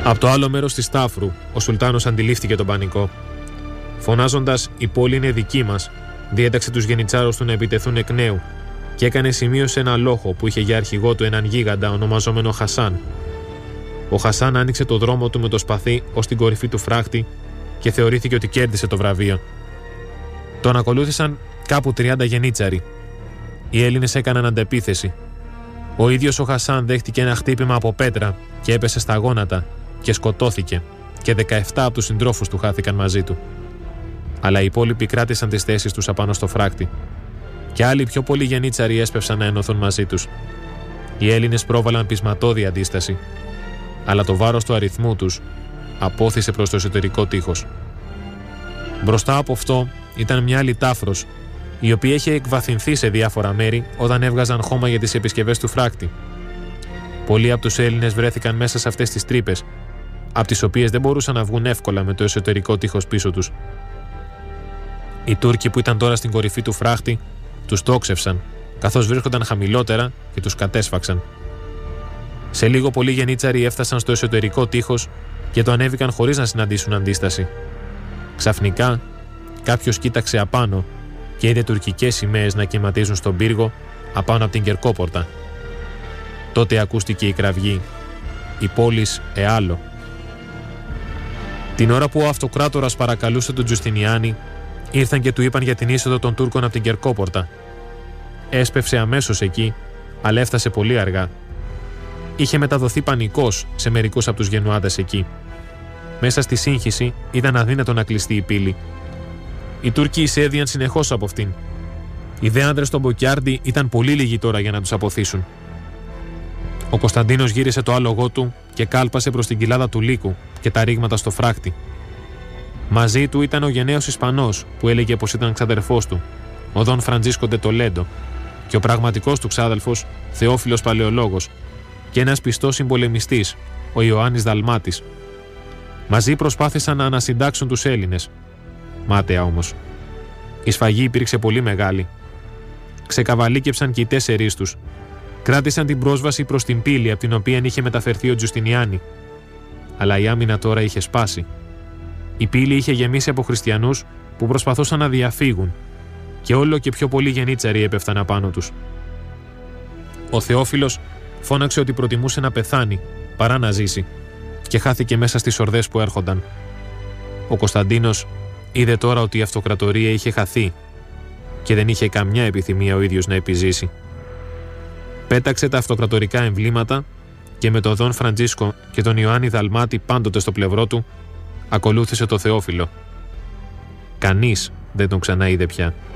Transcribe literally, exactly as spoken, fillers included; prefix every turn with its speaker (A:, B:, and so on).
A: Από το άλλο μέρος της Στάφρου, ο Σουλτάνος αντιλήφθηκε τον πανικό. Φωνάζοντας «Η πόλη είναι δική μας», διέταξε τους γενιτσάρους του να επιτεθούν εκ νέου και έκανε σημείο σε ένα λόχο που είχε για αρχηγό του έναν γίγαντα ονομαζόμενο Χασάν. Ο Χασάν άνοιξε το δρόμο του με το σπαθί ως την κορυφή του φράχτη και θεωρήθηκε ότι κέρδισε το βραβείο. Τον ακολούθησαν κάπου τριάντα γενίτσαροι. Οι Έλληνες έκαναν αντεπίθεση. Ο ίδιος ο Χασάν δέχτηκε ένα χτύπημα από πέτρα και έπεσε στα γόνατα και σκοτώθηκε, και δεκαεπτά από τους συντρόφους του χάθηκαν μαζί του. Αλλά οι υπόλοιποι κράτησαν τις θέσεις τους απάνω στο φράκτη. Και άλλοι πιο πολλοί γενίτσαροι έσπευσαν να ενωθούν μαζί τους. Οι Έλληνες πρόβαλαν πεισματώδη αντίσταση, αλλά το βάρος του αριθμού τους απόθυσε προς το εσωτερικό τείχος. Μπροστά από αυτό ήταν μια άλλη τάφρος, η οποία είχε εκβαθυνθεί σε διάφορα μέρη όταν έβγαζαν χώμα για τις επισκευές του φράκτη. Πολλοί από τους Έλληνες βρέθηκαν μέσα σε αυτές τις τρύπες, από τις οποίες δεν μπορούσαν να βγουν εύκολα με το εσωτερικό τείχος πίσω τους. Οι Τούρκοι που ήταν τώρα στην κορυφή του φράχτη τους τόξευσαν, καθώς βρίσκονταν χαμηλότερα και τους κατέσφαξαν. Σε λίγο πολλοί γενίτσαροι έφτασαν στο εσωτερικό τείχος και το ανέβηκαν χωρίς να συναντήσουν αντίσταση. Ξαφνικά, κάποιος κοίταξε απάνω και είδε τουρκικές σημαίες να κυματίζουν στον πύργο απάνω από την Κερκόπορτα. Τότε ακούστηκε η κραυγή «Η πόλης εάλλο». Την ώρα που ο αυτοκράτορας παρακαλούσε τον Τζουστινιάνη, ήρθαν και του είπαν για την είσοδο των Τούρκων από την Κερκόπορτα. Έσπευσε αμέσως εκεί, αλλά έφτασε πολύ αργά. Είχε μεταδοθεί πανικός σε μερικούς από τους Γενουάδες εκεί. Μέσα στη σύγχυση ήταν αδύνατο να κλειστεί η πύλη. Οι Τούρκοι εισέδιαν συνεχώς από αυτήν. Οι δε άντρες των Μποκιάρντι ήταν πολύ λίγοι τώρα για να τους αποθήσουν. Ο Κωνσταντίνος γύρισε το άλογό του και κάλπασε προς την κοιλάδα του λύκου και τα ρήγματα στο φράχτη. Μαζί του ήταν ο γενναίος Ισπανός που έλεγε πως ήταν ξαδερφός του, ο Δον Φραντζίσκο ντε Τολέντο, και ο πραγματικός του ξάδελφος Θεόφιλος Παλαιολόγος, και ένας πιστός συμπολεμιστής, ο Ιωάννης Δαλμάτης. Μαζί προσπάθησαν να ανασυντάξουν τους Έλληνες. Μάταια όμως. Η σφαγή υπήρξε πολύ μεγάλη. Ξεκαβαλίκεψαν και οι τέσσερις τους. Κράτησαν την πρόσβαση προς την πύλη από την οποία είχε μεταφερθεί ο Τζουστινιάνη. Αλλά η άμυνα τώρα είχε σπάσει. Η πύλη είχε γεμίσει από χριστιανούς που προσπαθούσαν να διαφύγουν, και όλο και πιο πολλοί γενίτσαροι έπεφταν απάνω τους. Ο Θεόφιλος φώναξε ότι προτιμούσε να πεθάνει παρά να ζήσει και χάθηκε μέσα στις ορδές που έρχονταν. Ο Κωνσταντίνος είδε τώρα ότι η αυτοκρατορία είχε χαθεί και δεν είχε καμιά επιθυμία ο ίδιος να επιζήσει. Πέταξε τα αυτοκρατορικά εμβλήματα και με τον Δον Φραντζίσκο και τον Ιωάννη Δαλμάτη πάντοτε στο πλευρό του, ακολούθησε το Θεόφιλο. Κανείς δεν τον ξαναείδε πια.